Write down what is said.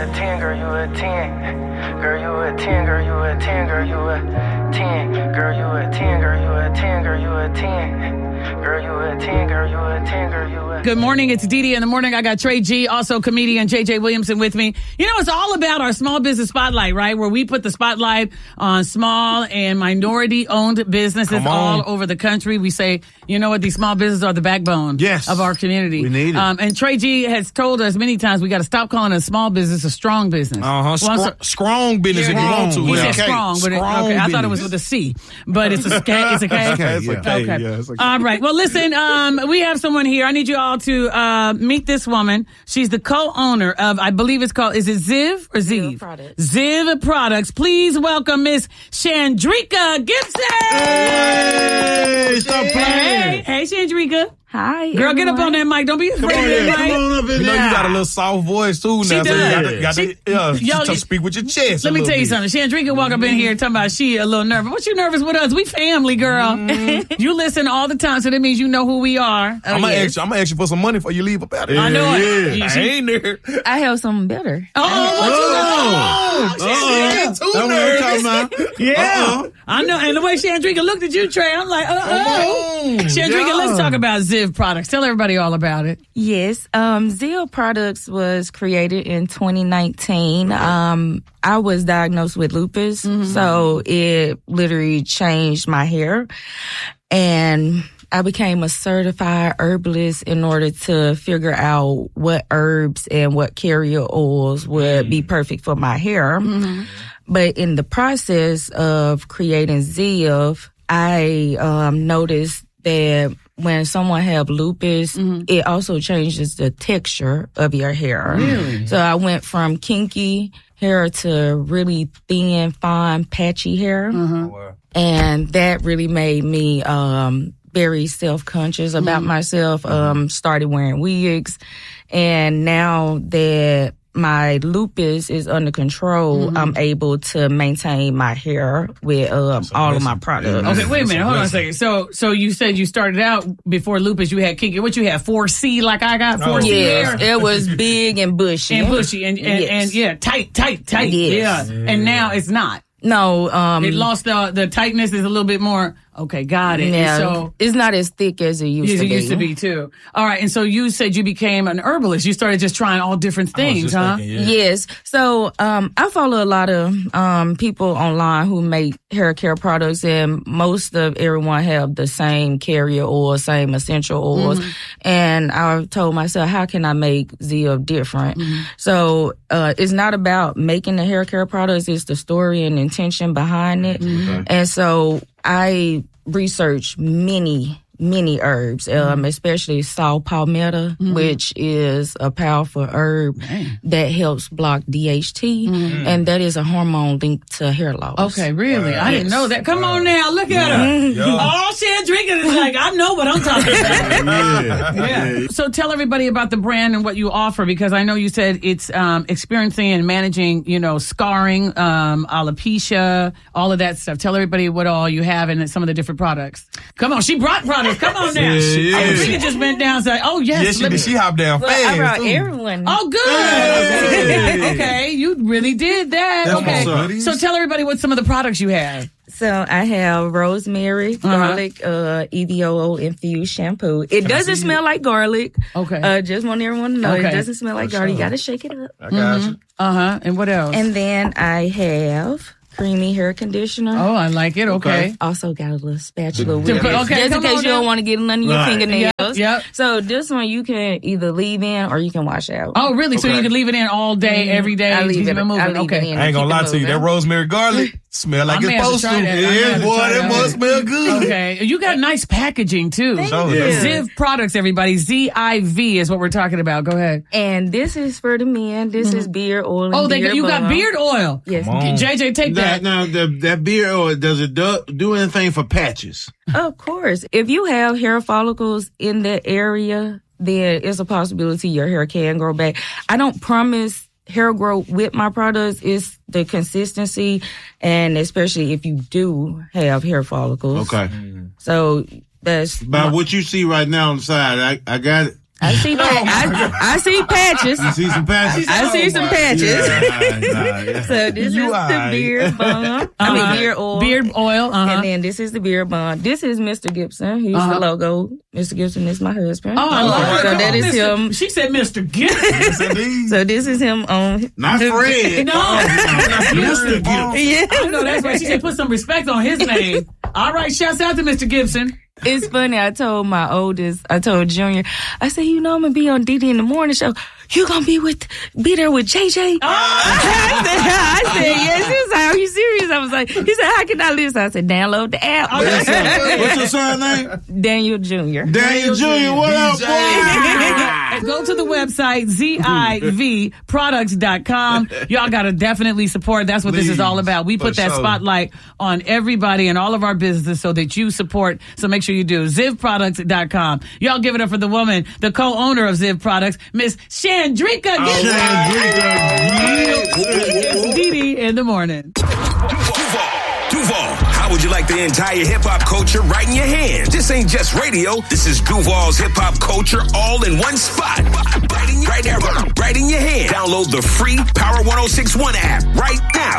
a 10, girl, you a 10. Girl, you a 10, girl, you a 10, girl, you a 10. Girl, you a 10, girl, you a 10, girl, you a 10. Girl, you a 10, girl, you a 10, girl, you a 10. Good morning. It's Dee Dee in the morning. I got Trey G, also comedian JJ Williamson with me. You know, it's all about our small business spotlight, right? Where we put the spotlight on small and minority-owned businesses all over the country. We say, you know what? These small businesses are the backbone of our community. We need it. And Trey G has told us many times we got to stop calling a small business a strong business. Strong business if you want to. He said strong, but I thought it was with a C. But it's a K. It's a K? It's a K. Okay. Yeah, it's a K. All right. Well, listen, we have someone here. I need you all to meet this woman. She's the co-owner of, I believe it's called, is it Ziv or Ziv? Ziv Products. Ziv Products. Please welcome Miss Chandrika Gibson. Hey, stop playing. Hey, Chandrika. Hi, Girl, get up on that mic. Don't be afraid of that mic. Come on up in there. You know you got a little soft voice too now. She So does. you got to speak with your chest. Let me tell you something. Chandrika walk up in here talking about she a little nervous. What you nervous with us? We family, girl. You listen all the time, so that means you know who we are. I'm gonna ask you for some money before you leave up out of here. I know it. I ain't there. I have something better. That's what I'm talking about. Yeah. I know. And the way Chandrika looked at you, Trey, I'm like, Chandrika, let's talk about Ziv Products. Tell everybody all about it. Yes, Ziv Products was created in 2019. I was diagnosed with lupus, so it literally changed my hair. And I became a certified herbalist in order to figure out what herbs and what carrier oils would be perfect for my hair. But in the process of creating Ziv, I noticed that when someone have lupus, it also changes the texture of your hair. Really? So I went from kinky hair to really thin, fine, patchy hair. And that really made me very self-conscious about myself, started wearing wigs. And now that my lupus is under control, I'm able to maintain my hair with all of my products. Okay, wait a minute. Hold on a second. So you said you started out before lupus, you had kinky. What you had, 4C like I got? 4C Yes, hair? it was big and bushy. And yeah, tight. Yes. Yeah. And now it's not. No, It lost the tightness is a little bit more. Okay, got it. yeah, So it's not as thick as it used to be. it used to be too. All right, and so you said you became an herbalist. You started just trying all different things, huh? Yes. So, I follow a lot of, people online who make hair care products, and most of everyone have the same carrier oil, same essential oils. And I told myself, how can I make Ziv different? So, it's not about making the hair care products, it's the story and intention behind it. And so I researched many herbs, especially saw palmetto, which is a powerful herb that helps block DHT, and that is a hormone linked to hair loss. Okay, really? I didn't know that. Come on now, look at her. All Chandrika is like, I know what I'm talking about. Yeah. So tell everybody about the brand and what you offer, because I know you said it's experiencing and managing, scarring, alopecia, all of that stuff. Tell everybody what all you have and some of the different products. Come on, she brought products. Come on now. Chandrika just bent down and said, oh, yes. She hopped down fast. I brought everyone. Oh, good. Okay, you really did that. That's Okay. So tell everybody what some of the products you have. So I have rosemary, garlic, EVOO infused shampoo. It doesn't smell like garlic. Okay. Just want everyone to know it doesn't smell like garlic. You got to shake it up. I got you. And what else? And then I have creamy hair conditioner. Oh, I like it. Okay. Also got a little spatula with it. Okay, just in case you don't want to get it under your fingernails. Yep. So this one you can either leave in or you can wash out. Oh, really? So you can leave it in all day, every day? I leave it in. Okay. I ain't gonna lie to you. That rosemary garlic smell like it's supposed to. Yeah, boy, that must smell good. Okay. You got nice packaging, too. Thank you. Ziv Products, everybody. Z-I-V is what we're talking about. Go ahead. And this is for the men. This is beard oil and beard you balm. got beard oil. Yes. JJ, take that. Now, that beard oil, does it do anything for patches? Of course. If you have hair follicles in that area, then it's a possibility your hair can grow back. I don't promise hair growth with my products. It's the consistency, and especially if you do have hair follicles. Okay. So that's... By what you see right now on the side, I got it. I see patches. You see some patches? I see some patches. Yeah. So this is the beard bun. I mean beard oil. Beard oil. And then this is the beard bun. This is Mr. Gibson. He's the logo. Mr. Gibson is my husband. Oh, I love so that is him. She said Mr. Gibson. So this is him on. Not Fred. No. Mr. Gibson. Yeah. I know that's why she said put some respect on his name. All right, shouts out to Mr. Gibson. It's funny. I told Junior, I said, I'm going to be on Didi in the morning show. You going to be there with JJ? I said, yes. He was like, are you serious? I was like, he said, how can I listen? I said, download the app. What's your son's name? Daniel Jr. Daniel Jr. What up, boy? Go to the website, zivproducts.com. Y'all got to definitely support. That's what this is all about. We put that spotlight on everybody and all of our businesses so that you support. So make sure you do. zivproducts.com. Y'all give it up for the woman, the co-owner of Ziv Products, Miss Chandrika. It's Didi in the morning. Duval, how would you like the entire hip-hop culture right in your hands? This ain't just radio. This is Duval's hip-hop culture all in one spot. Right in your hand. Download the free Power 106.1 app right now.